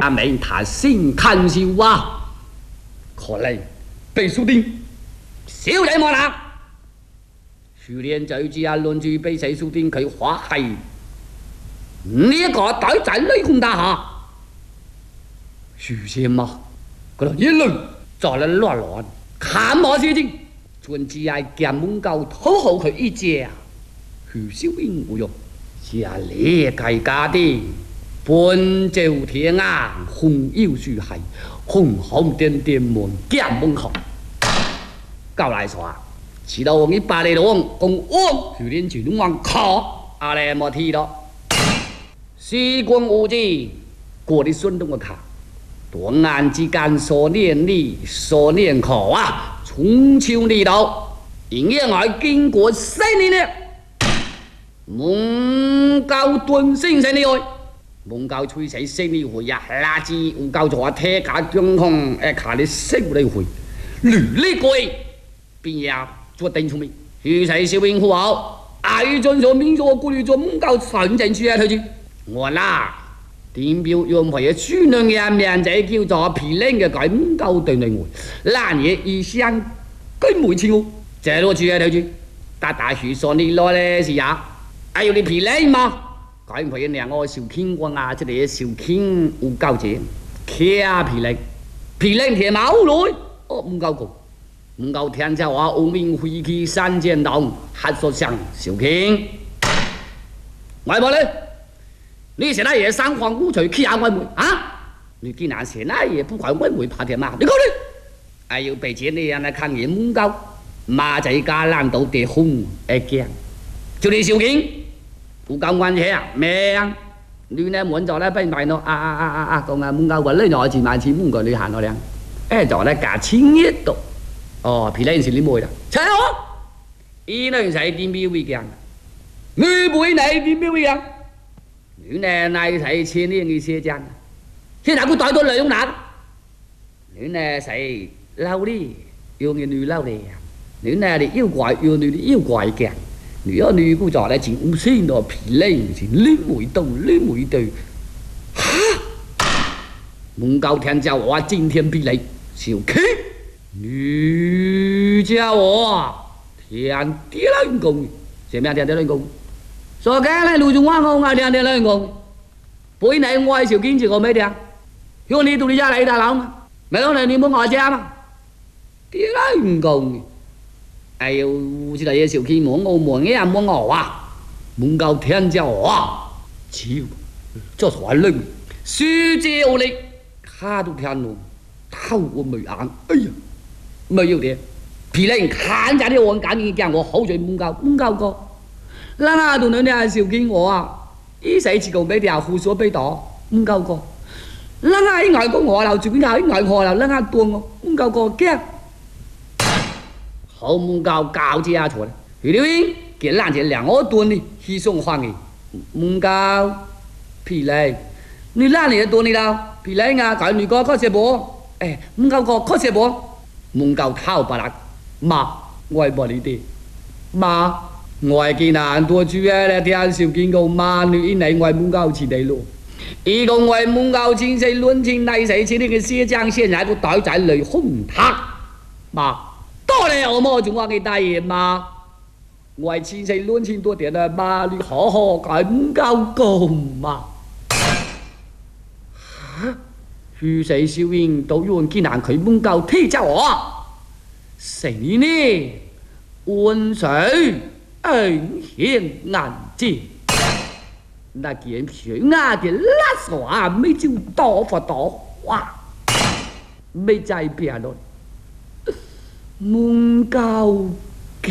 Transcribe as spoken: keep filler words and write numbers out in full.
下面他先看笑啊，可能被输定，小人莫拿。徐连就知啊，論住被死輸定，佢話係呢一個隊仔雷公大廈。徐先嘛，嗰度一輪再嚟亂亂，看我事情，盡只係見門口討好佢一隻。徐小英無用，是啊呢計家的，半朝天涯，紅腰樹係，紅紅點點門見門口。夠來說啊！知道你把你龍公王徐連全王靠阿来莫提到，时光无尽，过的顺动的卡，短眼之间所念力所念口啊，从秋里头，营业外经过三年了，蒙高顿先生的爱，蒙高吹死胜利会呀，垃圾唔够做铁架中空，诶，卡你胜利会，履历贵，变呀。做定聪明，徐世小英好好，爱遵守民族顾虑做唔夠純正書啊！佢住我啦，點表用佢嘅書娘嘅名仔叫做皮靚嘅佢唔夠對對我，爛嘢異鄉佢每次我，這攞住啊！佢住，但大樹上你攞咧是呀，哎呦你皮靚嘛，佢唔係兩個小傾過啊，即係小傾有夠錢，茄皮靚，皮靚鐵毛來，哦唔夠個。唔夠聽就話澳門飛機三箭洞，黑索上小傾。外婆咧，你現在也三皇五除欺下外妹啊？你竟然現在也不管外妹怕點嘛？你講你，哎呦被錢你人嚟看嘢唔夠，馬仔家爛到地紅一驚，就你小傾，唔夠關係啊？咩啊？你呢滿咗咧，不如咯啊啊啊啊啊！講啊，唔夠揾你攞錢買錢唔夠你行我兩，誒咗咧價錢一度。哦，皮靚是你妹啦，切我！依兩世點表會講？你背你點表會講？你呢乃係千年嘅寫真，現在佢帶到兩難。你呢係嬲啲，要嘅女嬲你，你呢係妖怪，要女啲妖怪嘅。如果女姑座咧，前五先到皮靚是你妹到你妹對，嚇！唔夠聽就話今天皮靚小 K。女家我天地人工，什麼天地人工？所講咧，陸中華我嗌天地人工，本嚟我係小堅持個咩啲？如果你到你家嚟大佬嘛，咪講你你冇我家嘛？天地人工，哎呦，知道嘢小堅冇我冇嘢冇我啊，冇夠天家我啊，超，這才係冷，書照力，他都聽到，頭我眉眼，哎呀！沒有的，皮靚看着你我趕緊講我好嘴唔夠唔夠個，那那度你哋小見我啊，依世次個俾條胡所俾躲唔夠個，那那依外個我流住邊個依外河流那那斷我唔夠個驚，好唔夠教之下錯啦，徐了英見爛隻兩我斷你，稀鬆歡嘅唔夠皮靚，你爛你斷你啦，皮靚啊講你個確實冇，誒唔夠個確實冇。唔夠偷白啦，媽，我係幫你哋，媽，我係見難多住咧，聽少見到媽女嚟，我係唔夠錢嚟咯。一個我係唔夠錢，四輪錢嚟死錢，呢個寫章現在個袋仔嚟空塌，媽，多你我冇仲話佢大爺媽，我係錢四輪錢多啲啦，媽，你好好佢唔夠夠媽。嚇！徐世小英到用見難佢唔夠踢走我，死呢溫水恩顯眼睛，那件血壓嘅拉耍沒就多佛多哇，沒在變咯，唔夠